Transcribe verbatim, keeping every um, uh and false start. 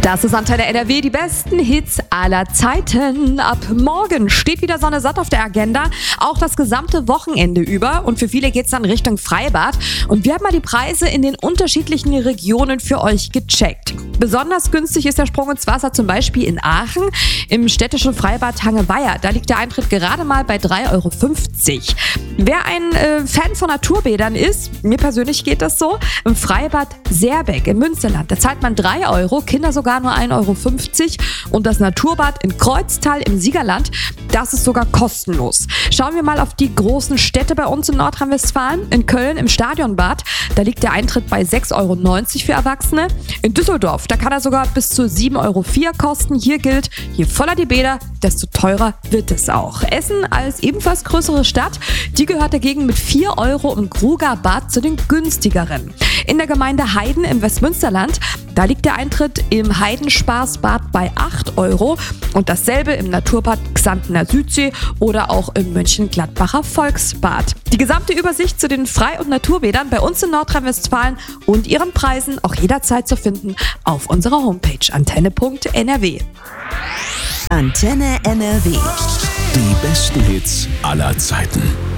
Das ist Antenne N R W, die besten Hits aller Zeiten. Ab morgen steht wieder Sonne satt auf der Agenda, auch das gesamte Wochenende über. Und für viele geht's dann Richtung Freibad. Und wir haben mal die Preise in den unterschiedlichen Regionen für euch gecheckt. Besonders günstig ist der Sprung ins Wasser zum Beispiel in Aachen. Im städtischen Freibad Hangeweiher, da liegt der Eintritt gerade mal bei drei Euro fünfzig. Wer ein äh, Fan von Naturbädern ist, mir persönlich geht das so, im Freibad Seerbeck im Münsterland, da zahlt man drei Euro, Kinder sogar nur ein Euro fünfzig, und das Naturbad in Kreuztal im Siegerland, das ist sogar kostenlos. Schauen wir mal auf die großen Städte bei uns in Nordrhein-Westfalen. In Köln im Stadionbad, da liegt der Eintritt bei sechs Euro neunzig für Erwachsene. In Düsseldorf, da kann er sogar bis zu sieben Euro vier kosten. Hier gilt, je voller die Bäder, desto teurer wird es auch. Essen als ebenfalls größere Stadt, die gehört dagegen mit vier Euro im Grugerbad zu den günstigeren. In der Gemeinde Heiden im Westmünsterland, da liegt der Eintritt im Heidenspaßbad bei acht Euro und dasselbe im Naturbad Xantener Südsee oder auch im Mönchengladbacher Volksbad. Die gesamte Übersicht zu den Frei- und Naturbädern bei uns in Nordrhein-Westfalen und ihren Preisen auch jederzeit zu finden auf unserer Homepage antenne punkt n r w. Antenne N R W. Die besten Hits aller Zeiten.